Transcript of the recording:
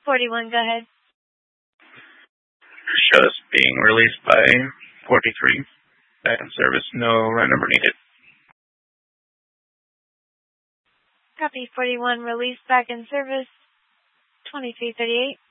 41, go ahead. Shows being released by 43. Back in service. No run number needed. Copy 41, release back in service. 2338.